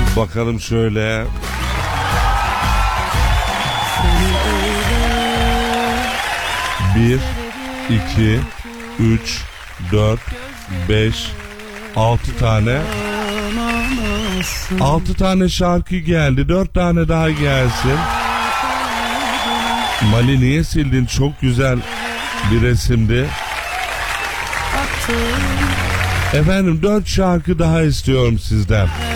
Bakalım şöyle. Bir, iki, üç, 4, 5, 6 tane. 6 tane şarkı geldi. 4 tane daha gelsin. Mali niye sildin? Çok güzel bir resimdi. Efendim 4 şarkı daha istiyorum sizden.